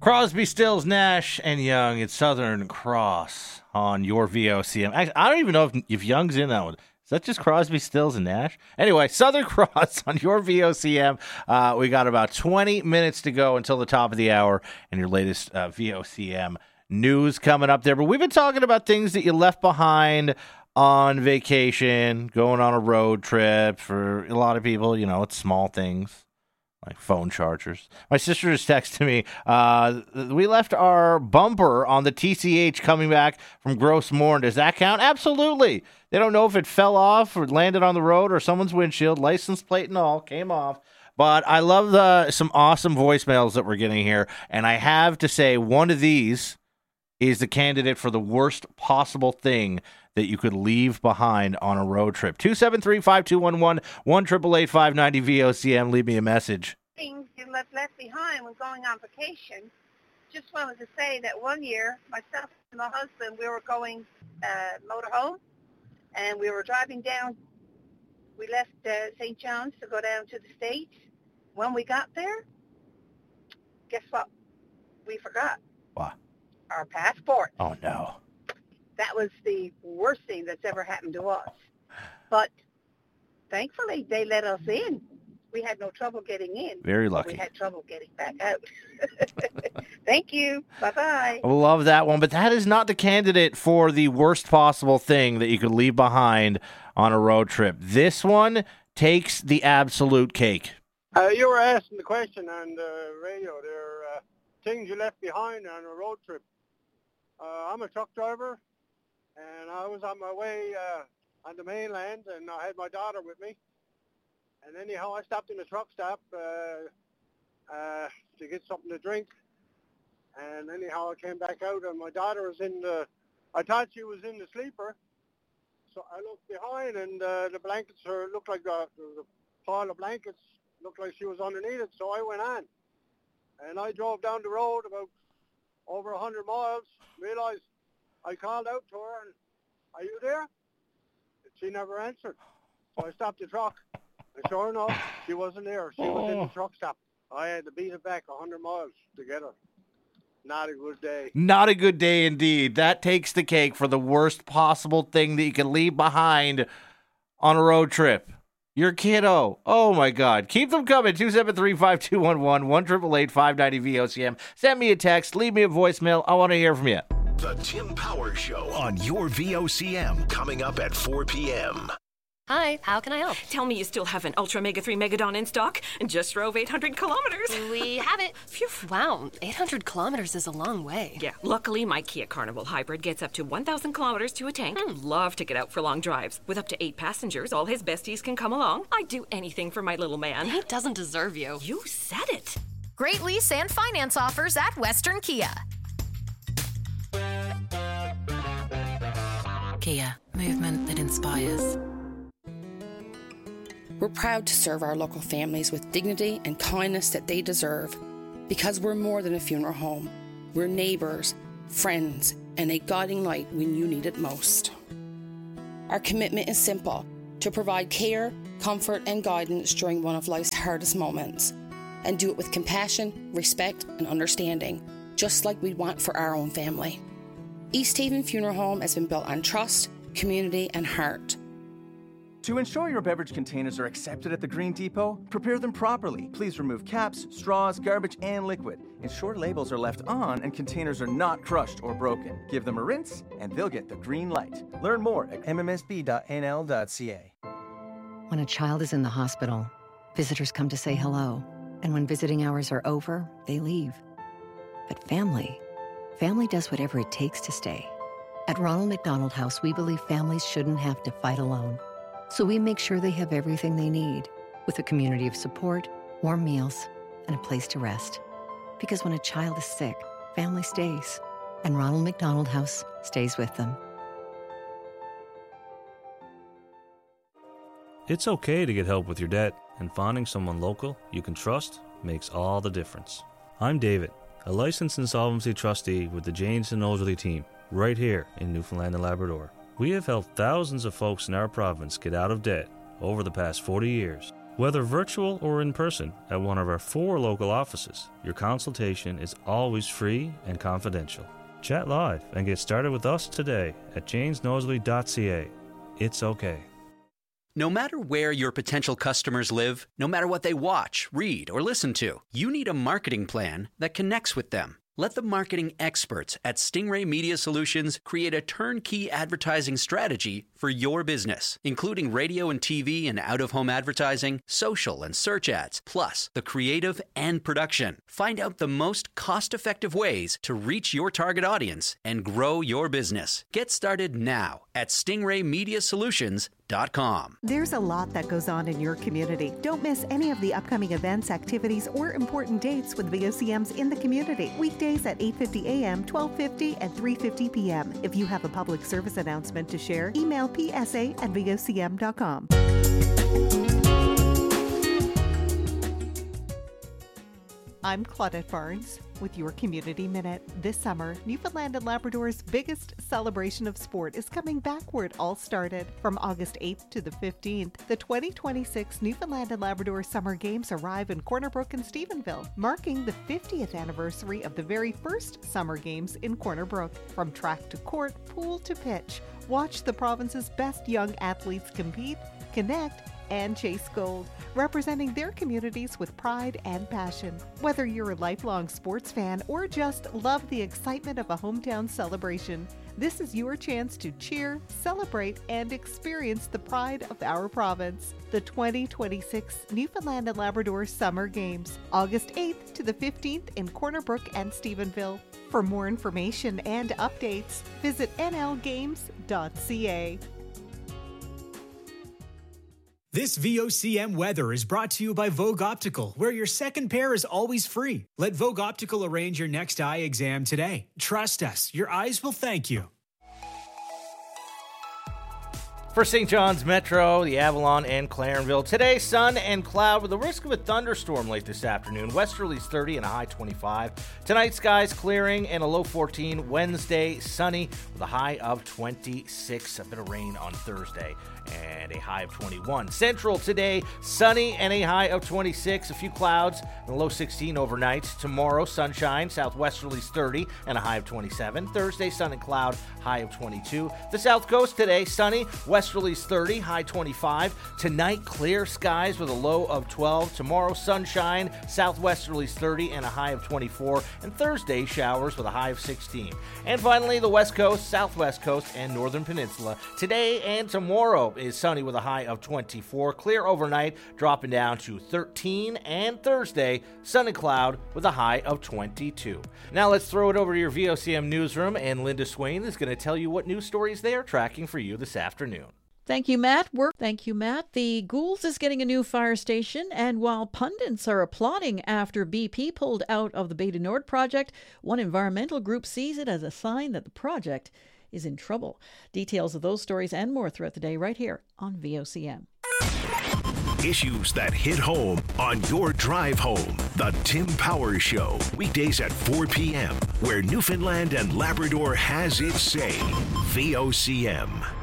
Crosby, Stills, Nash, and Young. It's Southern Cross on your VOCM. Actually, I don't even know if Young's in that one. Is that just Crosby, Stills, and Nash? Anyway, Southern Cross on your VOCM. We got about 20 minutes to go until the top of the hour and your latest VOCM news coming up there. But we've been talking about things that you left behind on vacation, going on a road trip. For a lot of people, it's small things like phone chargers. My sister just texted me, we left our bumper on the TCH coming back from Gross Mourne. Does that count? Absolutely. They don't know if it fell off or landed on the road or someone's windshield, license plate and all, came off. But I love some awesome voicemails that we're getting here. And I have to say, one of these is the candidate for the worst possible thing that you could leave behind on a road trip. 273-5211, 1-888-590-VOCM. Leave me a message. Things you left behind when going on vacation. Just wanted to say that one year, myself and my husband, we were going motorhome, and we were driving down. We left St. John's to go down to the States. When we got there, guess what? We forgot. What? Our passport. Oh, no. That was the worst thing that's ever happened to us. But thankfully, they let us in. We had no trouble getting in. Very lucky. We had trouble getting back out. Thank you. Bye-bye. I love that one, but that is not the candidate for the worst possible thing that you could leave behind on a road trip. This one takes the absolute cake. You were asking the question on the radio there, things you left behind on a road trip. I'm a truck driver, and I was on my way on the mainland, and I had my daughter with me. And anyhow, I stopped in a truck stop to get something to drink. And anyhow, I came back out, and my daughter was I thought she was in the sleeper. So I looked behind, and the blankets looked like the pile of blankets looked like she was underneath it. So I went on. And I drove down the road about over 100 miles, realized I called out to her, and, "Are you there?" And she never answered. So I stopped the truck. And sure enough, she wasn't there. She was in the truck stop. I had to beat it back 100 miles to get her. Not a good day. Not a good day indeed. That takes the cake for the worst possible thing that you can leave behind on a road trip. Your kiddo. Oh, my God. Keep them coming. 273-5211, 1-888-590-VOCM. Send me a text. Leave me a voicemail. I want to hear from you. The Tim Power Show on your VOCM, coming up at 4 p.m. Hi, how can I help? Tell me you still have an Ultra Mega 3 Megadon in stock and just drove 800 kilometers. We have it. Phew. Wow, 800 kilometers is a long way. Yeah, luckily my Kia Carnival Hybrid gets up to 1,000 kilometers to a tank. Love to get out for long drives. With up to 8 passengers, all his besties can come along. I'd do anything for my little man. He doesn't deserve you. You said it. Great lease and finance offers at Western Kia. Kia, movement that inspires. We're proud to serve our local families with dignity and kindness that they deserve, because we're more than a funeral home. We're neighbours, friends, and a guiding light when you need it most. Our commitment is simple: to provide care, comfort, and guidance during one of life's hardest moments, and do it with compassion, respect, and understanding, just like we'd want for our own family. East Haven Funeral Home has been built on trust, community, and heart. To ensure your beverage containers are accepted at the Green Depot, prepare them properly. Please remove caps, straws, garbage, and liquid. Ensure labels are left on and containers are not crushed or broken. Give them a rinse, and they'll get the green light. Learn more at mmsb.nl.ca. When a child is in the hospital, visitors come to say hello. And when visiting hours are over, they leave. But family does whatever it takes to stay. At Ronald McDonald House, we believe families shouldn't have to fight alone. So we make sure they have everything they need, with a community of support, warm meals, and a place to rest. Because when a child is sick, family stays, and Ronald McDonald House stays with them. It's okay to get help with your debt, and finding someone local you can trust makes all the difference. I'm David, a licensed insolvency trustee with the James and Owsley team, right here in Newfoundland and Labrador. We have helped thousands of folks in our province get out of debt over the past 40 years. Whether virtual or in person at one of our 4 local offices, your consultation is always free and confidential. Chat live and get started with us today at janesnosley.ca. It's okay. No matter where your potential customers live, no matter what they watch, read, or listen to, you need a marketing plan that connects with them. Let the marketing experts at Stingray Media Solutions create a turnkey advertising strategy for your business, including radio and TV and out-of-home advertising, social and search ads, plus the creative and production. Find out the most cost-effective ways to reach your target audience and grow your business. Get started now at StingrayMediaSolutions.com. There's a lot that goes on in your community. Don't miss any of the upcoming events, activities, or important dates with VOCMs in the community. Weekdays at 8:50 a.m., 12:50, and 3:50 p.m. If you have a public service announcement to share, email psa@vocm.com. I'm Claudette Barnes with your Community Minute. This summer, Newfoundland and Labrador's biggest celebration of sport is coming back where it all started. From August 8th to the 15th, the 2026 Newfoundland and Labrador Summer Games arrive in Corner Brook and Stephenville, marking the 50th anniversary of the very first Summer Games in Corner Brook. From track to court, pool to pitch, watch the province's best young athletes compete, connect, and chase gold, representing their communities with pride and passion. Whether you're a lifelong sports fan or just love the excitement of a hometown celebration, this is your chance to cheer, celebrate, and experience the pride of our province. The 2026 Newfoundland and Labrador Summer Games, August 8th to the 15th in Corner Brook and Stephenville. For more information and updates, visit nlgames.ca. This VOCM weather is brought to you by Vogue Optical, where your second pair is always free. Let Vogue Optical arrange your next eye exam today. Trust us, your eyes will thank you. For St. John's Metro, the Avalon, and Clarenville, today sun and cloud with a risk of a thunderstorm late this afternoon. Westerlies 30 and a high 25. Tonight, skies clearing and a low 14. Wednesday, sunny with a high of 26. A bit of rain on Thursday and a high of 21. Central today, sunny and a high of 26. A few clouds and a low 16 overnight. Tomorrow, sunshine, southwesterlies 30 and a high of 27. Thursday, sun and cloud, high of 22. The South Coast today, sunny, westerlies 30, high 25. Tonight, clear skies with a low of 12. Tomorrow, sunshine, southwesterlies 30 and a high of 24. And Thursday, showers with a high of 16. And finally, the West Coast, Southwest Coast, and Northern Peninsula. Today and tomorrow is sunny with a high of 24. Clear overnight, dropping down to 13. And Thursday, sun and cloud with a high of 22. Now let's throw it over to your VOCM newsroom, and Linda Swain is going to tell you what news stories they are tracking for you this afternoon. Thank you, Matt. The Goulds is getting a new fire station, and while pundits are applauding after BP pulled out of the Bay du Nord project, one environmental group sees it as a sign that the project is in trouble. Details of those stories and more throughout the day right here on VOCM. Issues that hit home on your drive home. The Tim Powers Show, weekdays at 4 p.m., where Newfoundland and Labrador has its say. VOCM.